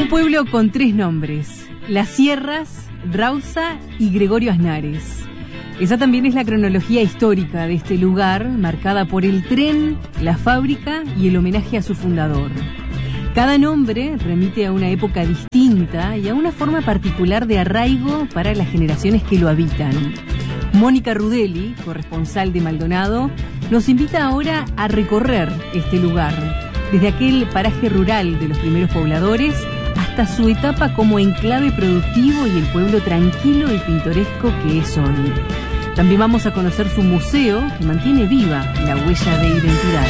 Un pueblo con 3 nombres: Las Sierras, Rausa y Gregorio Aznares. Esa también es la cronología histórica de este lugar, marcada por el tren, la fábrica y el homenaje a su fundador. Cada nombre remite a una época distinta y a una forma particular de arraigo para las generaciones que lo habitan. Mónica Rudelli, corresponsal de Maldonado, nos invita ahora a recorrer este lugar, desde aquel paraje rural de los primeros pobladores hasta su etapa como enclave productivo y el pueblo tranquilo y pintoresco que es hoy. También vamos a conocer su museo, que mantiene viva la huella de identidad.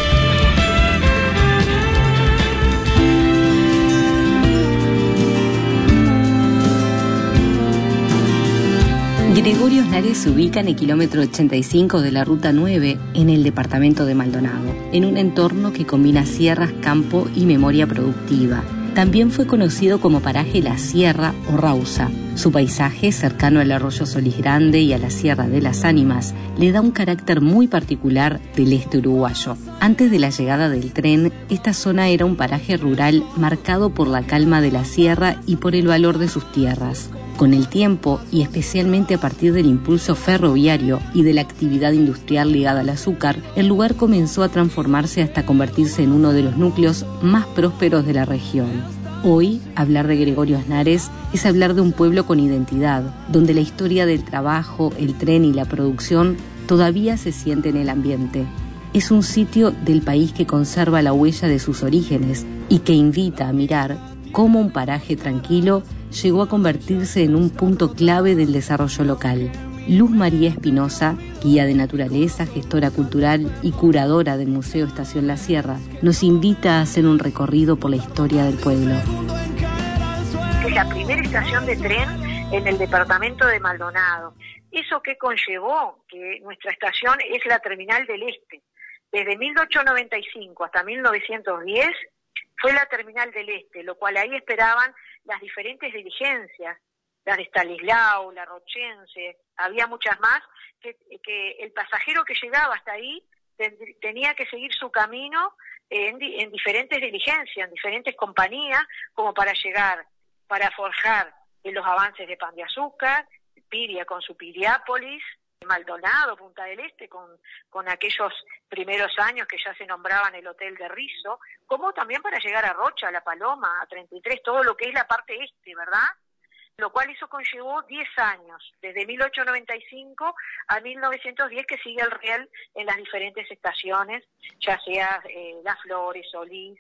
Gregorio Aznares se ubica en el kilómetro 85 de la Ruta 9, en el departamento de Maldonado, en un entorno que combina sierras, campo y memoria productiva. También fue conocido como paraje La Sierra o Rausa. Su paisaje, cercano al arroyo Solís Grande y a la Sierra de las Ánimas, le da un carácter muy particular del este uruguayo. Antes de la llegada del tren, esta zona era un paraje rural marcado por la calma de la sierra y por el valor de sus tierras. Con el tiempo, y especialmente a partir del impulso ferroviario y de la actividad industrial ligada al azúcar, el lugar comenzó a transformarse hasta convertirse en uno de los núcleos más prósperos de la región. Hoy, hablar de Gregorio Aznares es hablar de un pueblo con identidad, donde la historia del trabajo, el tren y la producción todavía se siente en el ambiente. Es un sitio del país que conserva la huella de sus orígenes y que invita a mirar cómo un paraje tranquilo llegó a convertirse en un punto clave del desarrollo local. Luz María Espinosa, guía de naturaleza, gestora cultural y curadora del Museo Estación La Sierra, nos invita a hacer un recorrido por la historia del pueblo. Es la primera estación de tren en el departamento de Maldonado. ¿Eso qué conllevó? Que nuestra estación es la Terminal del Este. Desde 1895 hasta 1910 fue la Terminal del Este, lo cual ahí esperaban las diferentes diligencias, la de Estanislao, la Rochense, había muchas más, que el pasajero que llegaba hasta ahí tenía que seguir su camino en diferentes diligencias, en diferentes compañías, como para llegar, para forjar en los avances de Pan de Azúcar, Piria con su Piriápolis, Maldonado, Punta del Este, con aquellos primeros años que ya se nombraban el Hotel de Rizo, como también para llegar a Rocha, a La Paloma, a 33, todo lo que es la parte este, ¿verdad? Lo cual eso conllevó 10 años, desde 1895 a 1910, que sigue el riel en las diferentes estaciones, ya sea Las Flores, Solís,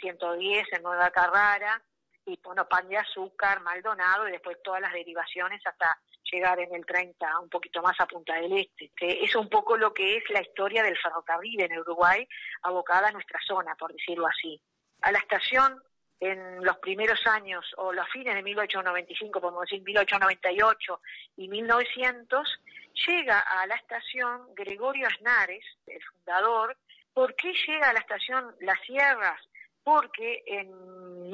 110 en Nueva Carrara, y bueno, Pan de Azúcar, Maldonado, y después todas las derivaciones hasta llegar en el 30 un poquito más a Punta del Este. Es un poco lo que es la historia del ferrocarril en Uruguay, abocada a nuestra zona, por decirlo así. A la estación, en los primeros años, o los fines de 1895, podemos decir 1898 y 1900, llega a la estación Gregorio Aznares, el fundador. ¿Por qué llega a la estación Las Sierras? Porque en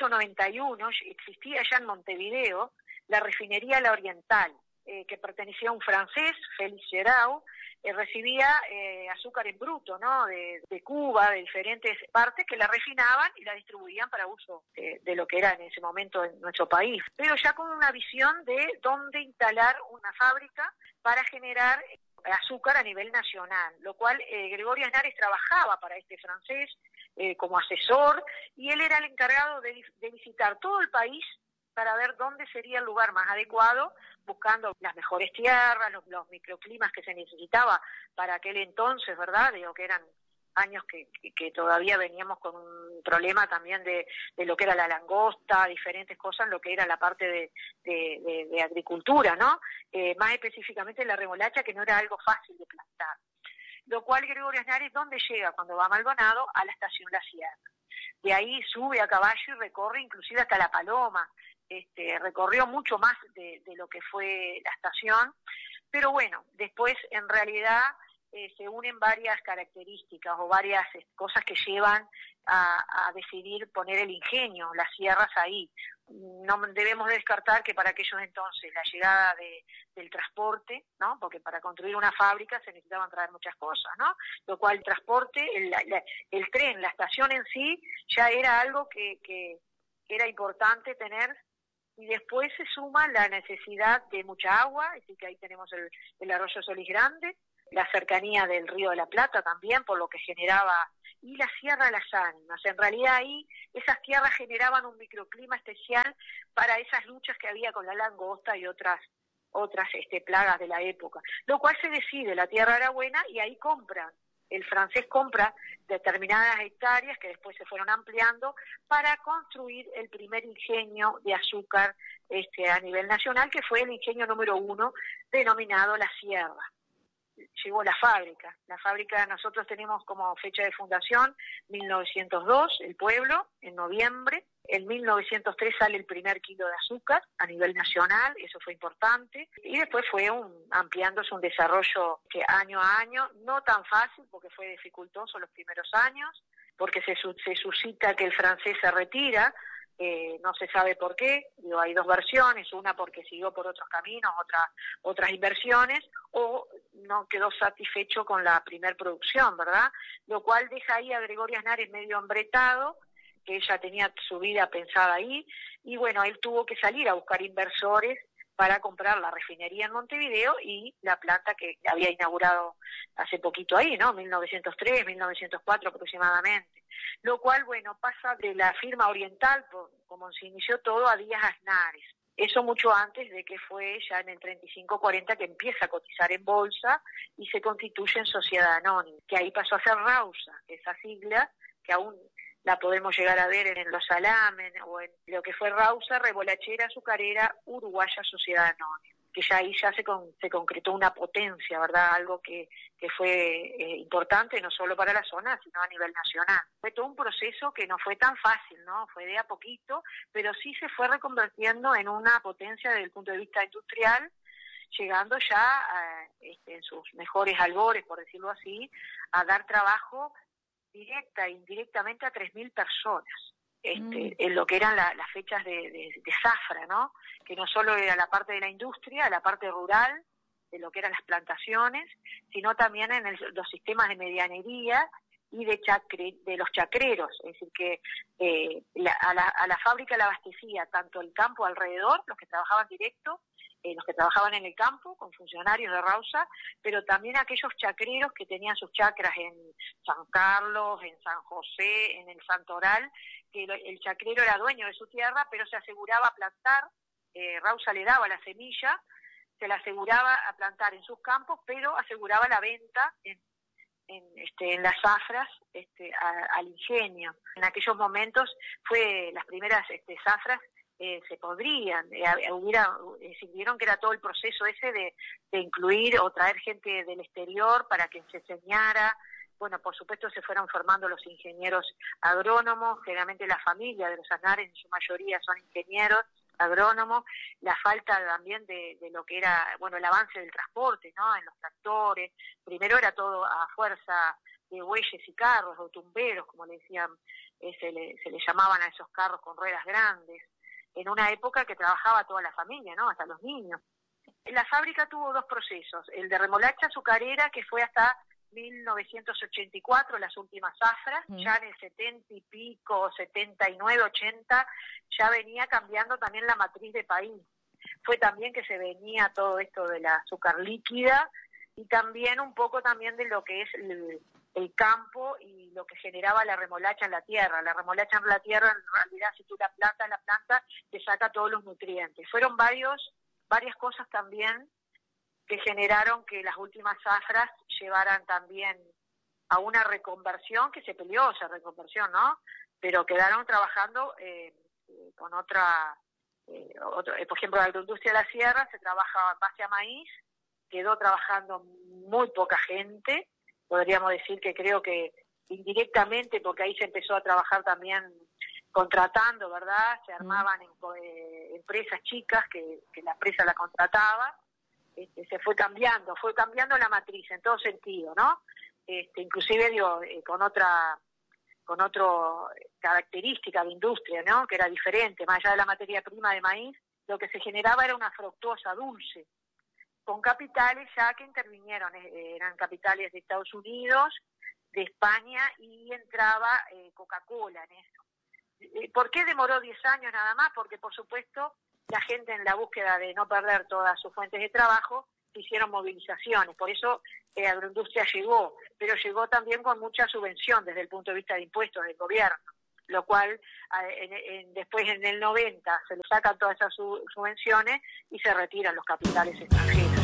1891 existía ya en Montevideo la refinería La Oriental, que pertenecía a un francés, Félix Gerau, recibía azúcar en bruto, ¿no? De Cuba, de diferentes partes, que la refinaban y la distribuían para uso de lo que era en ese momento en nuestro país. Pero ya con una visión de dónde instalar una fábrica para generar azúcar a nivel nacional, lo cual Gregorio Aznares trabajaba para este francés como asesor, y él era el encargado de visitar todo el país para ver dónde sería el lugar más adecuado, buscando las mejores tierras, los microclimas que se necesitaba para aquel entonces, ¿verdad? Digo que eran años que todavía veníamos con un problema también de lo que era la langosta, diferentes cosas en lo que era la parte de agricultura, ¿no? Más específicamente la remolacha, que no era algo fácil de plantar. Lo cual Gregorio Aznares, ¿dónde llega? Cuando va a Maldonado, a la estación La Sierra. De ahí sube a caballo y recorre inclusive hasta La Paloma. Recorrió mucho más de lo que fue la estación, pero bueno, después en realidad se unen varias características o varias cosas que llevan a decidir poner el ingenio, las sierras ahí. No debemos descartar que para aquellos entonces la llegada del transporte, ¿no? Porque para construir una fábrica se necesitaban traer muchas cosas, ¿no? Lo cual el transporte, el tren, la estación en sí, ya era algo que era importante tener, y después se suma la necesidad de mucha agua, así que ahí tenemos el arroyo Solís Grande, la cercanía del Río de la Plata también, por lo que generaba, y la Sierra de las Ánimas. En realidad ahí esas tierras generaban un microclima especial para esas luchas que había con la langosta y otras plagas de la época, lo cual se decide, la tierra era buena y ahí compran. El francés compra determinadas hectáreas que después se fueron ampliando para construir el primer ingenio de azúcar a nivel nacional, que fue el ingenio número 1, denominado La Sierra. Llegó la fábrica nosotros tenemos como fecha de fundación 1902, el pueblo, en noviembre. En 1903 sale el primer kilo de azúcar a nivel nacional, eso fue importante, y después fue ampliándose un desarrollo que año a año, no tan fácil porque fue dificultoso los primeros años, porque se suscita que el francés se retira, no se sabe por qué, hay dos versiones, una porque siguió por otros caminos, otras inversiones, o no quedó satisfecho con la primer producción, ¿verdad? Lo cual deja ahí a Gregorio Aznares medio embretado, que ella tenía su vida pensada ahí, y bueno, él tuvo que salir a buscar inversores para comprar la refinería en Montevideo y la planta que había inaugurado hace poquito ahí, ¿no? 1903, 1904 aproximadamente. Lo cual, bueno, pasa de la firma Oriental, como se inició todo, a Díaz Aznares. Eso mucho antes de que fue ya en el 35-40 que empieza a cotizar en bolsa y se constituye en sociedad anónima, que ahí pasó a ser Rausa, esa sigla que aún la podemos llegar a ver en los salames o en lo que fue Rausa, Rebolachera Azucarera Uruguaya Sociedad Anónima, que ya ahí ya se concretó una potencia, ¿verdad? Algo que fue importante no solo para la zona, sino a nivel nacional. Fue todo un proceso que no fue tan fácil, ¿no? Fue de a poquito, pero sí se fue reconvirtiendo en una potencia desde el punto de vista industrial, llegando ya en sus mejores albores, por decirlo así, a dar trabajo directa e indirectamente a 3.000 personas, en lo que eran las fechas de zafra, ¿no? Que no solo era la parte de la industria, la parte rural, de lo que eran las plantaciones, sino también en los sistemas de medianería y de los chacreros, es decir, que a la fábrica la abastecía tanto el campo alrededor, los que trabajaban directo, los que trabajaban en el campo, con funcionarios de Rausa, pero también aquellos chacreros que tenían sus chacras en San Carlos, en San José, en el Santoral, que el chacrero era dueño de su tierra, pero se aseguraba a plantar, Rausa le daba la semilla, se la aseguraba a plantar en sus campos, pero aseguraba la venta en las zafras al ingenio. En aquellos momentos las primeras zafras se podrían, vieron que era todo el proceso ese de incluir o traer gente del exterior para que se enseñara. Bueno, por supuesto se fueron formando los ingenieros agrónomos, generalmente la familia de los Aznares en su mayoría son ingenieros agrónomos, la falta también de lo que era, bueno, el avance del transporte, ¿no? En los tractores, primero era todo a fuerza de bueyes y carros, o tumberos, como le decían, se le llamaban a esos carros con ruedas grandes, en una época que trabajaba toda la familia, ¿no? Hasta los niños. La fábrica tuvo dos procesos, el de remolacha azucarera, que fue hasta 1984, las últimas zafras, ya en el 70 y pico, 79, 80, ya venía cambiando también la matriz de país. Fue también que se venía todo esto de la azúcar líquida y también un poco también de lo que es el campo y lo que generaba la remolacha en la tierra. La remolacha en la tierra, en realidad, si tú la planta, te saca todos los nutrientes. Fueron varias cosas también que generaron que las últimas zafras llevaran también a una reconversión, que se peleó esa reconversión, ¿no? Pero quedaron trabajando con por ejemplo, la agroindustria de la sierra se trabaja en base a maíz, quedó trabajando muy poca gente, podríamos decir que creo que indirectamente, porque ahí se empezó a trabajar también contratando, ¿verdad? Se armaban empresas chicas que la empresa la contrataba. Se fue cambiando la matriz en todo sentido, ¿no? Inclusive con otra característica de industria, ¿no? Que era diferente, más allá de la materia prima de maíz, lo que se generaba era una fructosa dulce, con capitales ya que intervinieron, eran capitales de Estados Unidos, de España, y entraba Coca-Cola en eso. ¿Por qué demoró 10 años nada más? Porque, por supuesto, la gente en la búsqueda de no perder todas sus fuentes de trabajo hicieron movilizaciones. Por eso Agroindustria llegó, pero llegó también con mucha subvención desde el punto de vista de impuestos del gobierno, lo cual después en el 90 se le sacan todas esas subvenciones y se retiran los capitales extranjeros.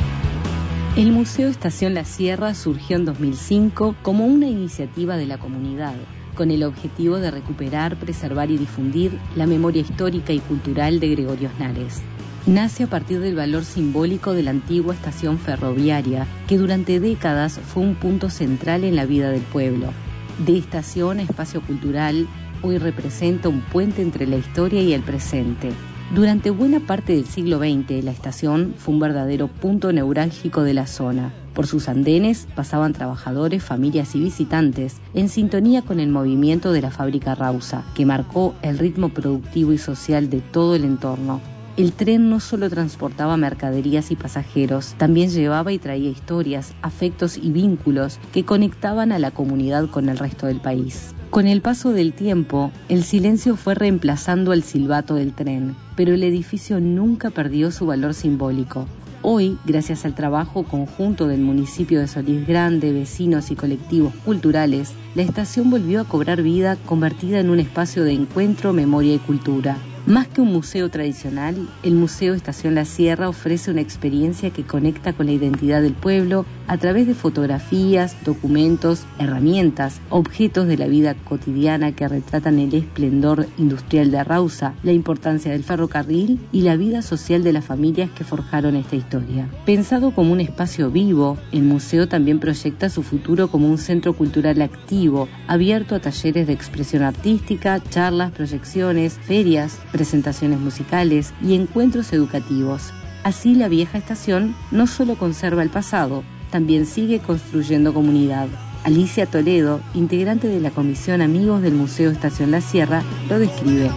El Museo Estación La Sierra surgió en 2005 como una iniciativa de la comunidad, con el objetivo de recuperar, preservar y difundir la memoria histórica y cultural de Gregorio Snares. Nace a partir del valor simbólico de la antigua estación ferroviaria, que durante décadas fue un punto central en la vida del pueblo. De estación a espacio cultural, hoy representa un puente entre la historia y el presente. Durante buena parte del siglo XX, la estación fue un verdadero punto neurálgico de la zona. Por sus andenes pasaban trabajadores, familias y visitantes en sintonía con el movimiento de la fábrica Rausa, que marcó el ritmo productivo y social de todo el entorno. El tren no solo transportaba mercaderías y pasajeros, también llevaba y traía historias, afectos y vínculos que conectaban a la comunidad con el resto del país. Con el paso del tiempo, el silencio fue reemplazando al silbato del tren, pero el edificio nunca perdió su valor simbólico. Hoy, gracias al trabajo conjunto del municipio de Solís Grande, vecinos y colectivos culturales, la estación volvió a cobrar vida, convertida en un espacio de encuentro, memoria y cultura. Más que un museo tradicional, el Museo Estación La Sierra ofrece una experiencia que conecta con la identidad del pueblo a través de fotografías, documentos, herramientas, objetos de la vida cotidiana que retratan el esplendor industrial de Rausa, la importancia del ferrocarril y la vida social de las familias que forjaron esta historia. Pensado como un espacio vivo, el museo también proyecta su futuro como un centro cultural activo, abierto a talleres de expresión artística, charlas, proyecciones, ferias, presentaciones musicales y encuentros educativos. Así, la vieja estación no solo conserva el pasado, también sigue construyendo comunidad. Alicia Toledo, integrante de la Comisión Amigos del Museo Estación La Sierra, lo describe.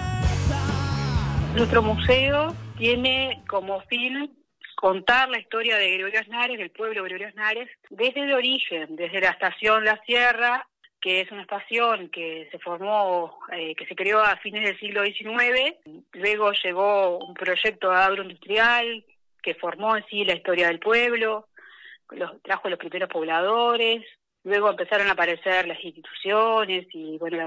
Nuestro museo tiene como fin contar la historia de Gregorio Snares, del pueblo Gregorio Snares, desde el origen, desde la Estación La Sierra, que es una estación que se formó, que se creó a fines del siglo XIX. Luego llegó un proyecto agroindustrial que formó en sí la historia del pueblo, trajo los primeros pobladores. Luego empezaron a aparecer las instituciones y bueno,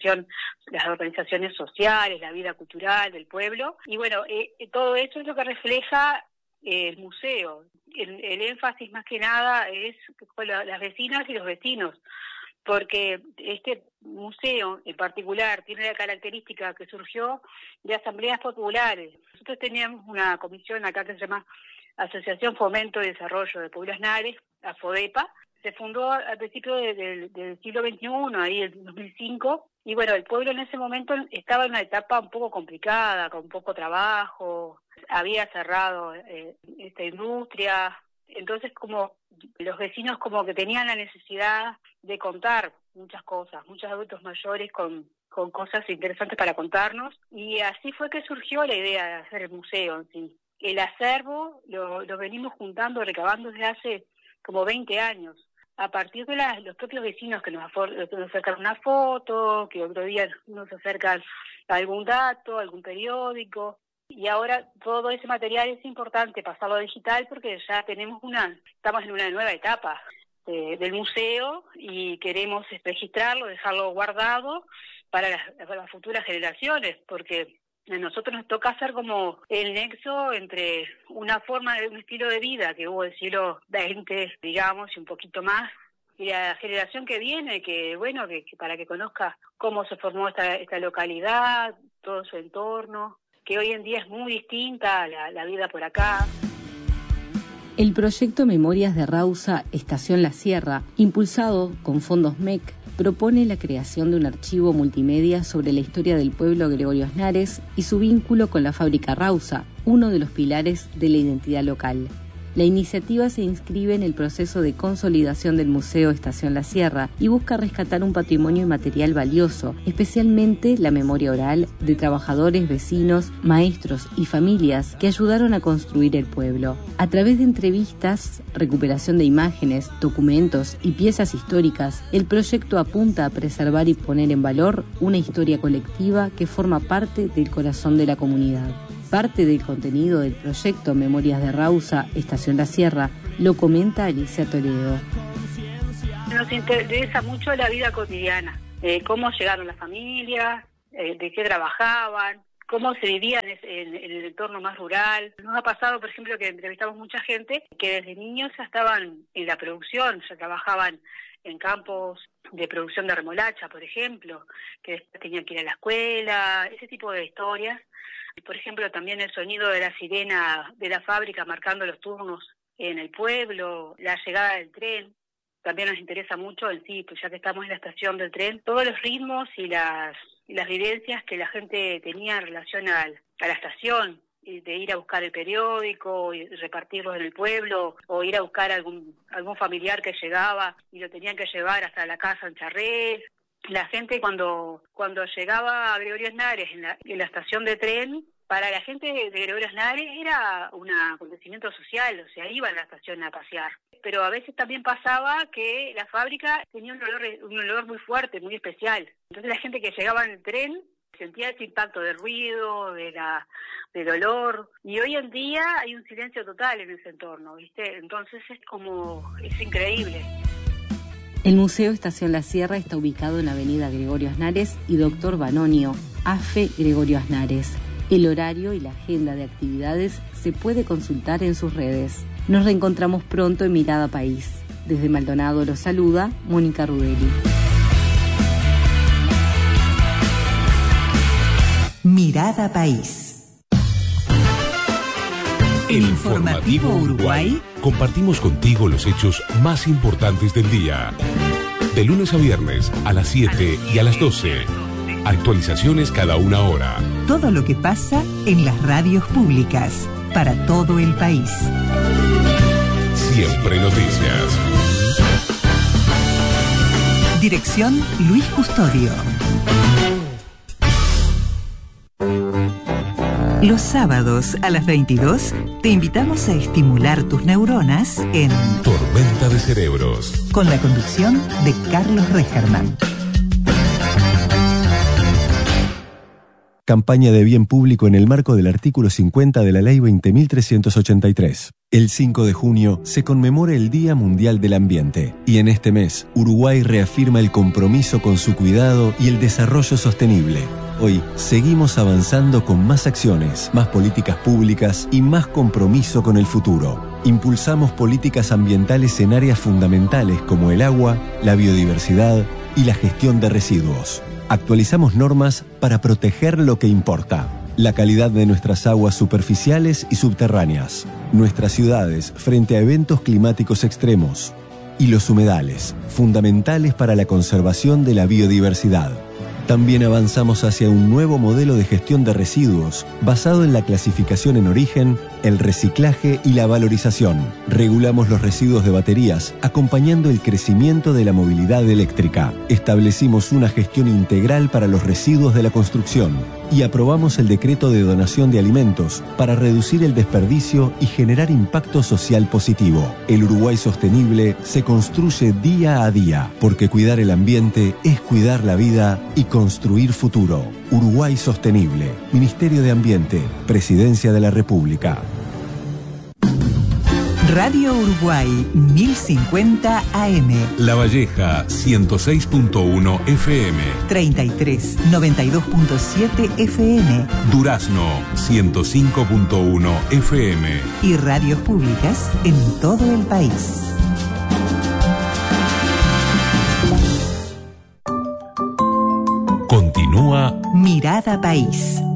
las organizaciones sociales, la vida cultural del pueblo. Y bueno, todo eso es lo que refleja el museo. El énfasis más que nada es con las vecinas y los vecinos, porque este museo en particular tiene la característica que surgió de asambleas populares. Nosotros teníamos una comisión acá que se llama Asociación Fomento y Desarrollo de Pueblo Snares, AFODEPA. Se fundó al principio del siglo XXI, ahí en 2005, y bueno, el pueblo en ese momento estaba en una etapa un poco complicada, con poco trabajo, había cerrado esta industria. Entonces, como los vecinos como que tenían la necesidad de contar muchas cosas, muchos adultos mayores con cosas interesantes para contarnos, y así fue que surgió la idea de hacer el museo en sí. El acervo lo venimos juntando, recabando desde hace como 20 años, a partir de los propios vecinos que nos acercan una foto, que otro día nos acercan algún dato, algún periódico. Y ahora todo ese material es importante pasarlo a digital porque ya estamos en una nueva etapa del museo y queremos registrarlo, dejarlo guardado para las futuras generaciones, porque a nosotros nos toca hacer como el nexo entre una forma de un estilo de vida que hubo del siglo XX, digamos, y un poquito más, y la generación que viene, que bueno, que para que conozca cómo se formó esta localidad, todo su entorno, que hoy en día es muy distinta la vida por acá. El proyecto Memorias de Rausa, Estación La Sierra, impulsado con fondos MEC, propone la creación de un archivo multimedia sobre la historia del pueblo Gregorio Snares y su vínculo con la fábrica Rausa, uno de los pilares de la identidad local. La iniciativa se inscribe en el proceso de consolidación del Museo Estación La Sierra y busca rescatar un patrimonio inmaterial valioso, especialmente la memoria oral de trabajadores, vecinos, maestros y familias que ayudaron a construir el pueblo. A través de entrevistas, recuperación de imágenes, documentos y piezas históricas, el proyecto apunta a preservar y poner en valor una historia colectiva que forma parte del corazón de la comunidad. Parte del contenido del proyecto Memorias de Rausa, Estación La Sierra, lo comenta Alicia Toledo. Nos interesa mucho la vida cotidiana, cómo llegaron las familias, de qué trabajaban, cómo se vivía en el entorno más rural. Nos ha pasado, por ejemplo, que entrevistamos mucha gente que desde niños ya estaban en la producción, ya trabajaban en campos de producción de remolacha, por ejemplo, que después tenían que ir a la escuela, ese tipo de historias. Por ejemplo, también el sonido de la sirena de la fábrica marcando los turnos en el pueblo, la llegada del tren. También nos interesa mucho en sí, pues ya que estamos en la estación del tren, todos los ritmos y las vivencias que la gente tenía en relación a la estación, de ir a buscar el periódico y repartirlo en el pueblo, o ir a buscar algún familiar que llegaba y lo tenían que llevar hasta la casa en Charrés. La gente cuando llegaba a Gregorio Snares en la estación de tren, para la gente de Gregorio Snares era un acontecimiento social, o sea, iban a la estación a pasear. Pero a veces también pasaba que la fábrica tenía un olor muy fuerte, muy especial. Entonces la gente que llegaba en el tren sentía ese impacto del ruido, del olor, y hoy en día hay un silencio total en ese entorno, ¿viste? Entonces es increíble. El Museo Estación La Sierra está ubicado en Avenida Gregorio Snares y Dr. Banonio, AFE Gregorio Snares. El horario y la agenda de actividades se puede consultar en sus redes. Nos reencontramos pronto en Mirada País. Desde Maldonado los saluda Mónica Rudeli. Mirada País. El Informativo Uruguay. Compartimos contigo los hechos más importantes del día. De lunes a viernes a las 7 y a las 12. Actualizaciones cada una hora. Todo lo que pasa en las radios públicas para todo el país. Siempre noticias. Dirección Luis Custodio. Los sábados a las 22 te invitamos a estimular tus neuronas en Tormenta de Cerebros, con la conducción de Carlos Recherman. Campaña de bien público en el marco del artículo 50 de la Ley 20.383. El 5 de junio se conmemora el Día Mundial del Ambiente y en este mes Uruguay reafirma el compromiso con su cuidado y el desarrollo sostenible. Hoy seguimos avanzando con más acciones, más políticas públicas y más compromiso con el futuro. Impulsamos políticas ambientales en áreas fundamentales como el agua, la biodiversidad y la gestión de residuos. Actualizamos normas para proteger lo que importa: la calidad de nuestras aguas superficiales y subterráneas, nuestras ciudades frente a eventos climáticos extremos y los humedales, fundamentales para la conservación de la biodiversidad. También avanzamos hacia un nuevo modelo de gestión de residuos basado en la clasificación en origen, el reciclaje y la valorización. Regulamos los residuos de baterías, acompañando el crecimiento de la movilidad eléctrica. Establecimos una gestión integral para los residuos de la construcción y aprobamos el decreto de donación de alimentos para reducir el desperdicio y generar impacto social positivo. El Uruguay sostenible se construye día a día, porque cuidar el ambiente es cuidar la vida y construir futuro. Uruguay Sostenible, Ministerio de Ambiente, Presidencia de la República. Radio Uruguay 1050 AM. La Valleja 106.1 FM. 33 92.7 FM. Durazno 105.1 FM. Y radios públicas en todo el país. Continúa Mirada País.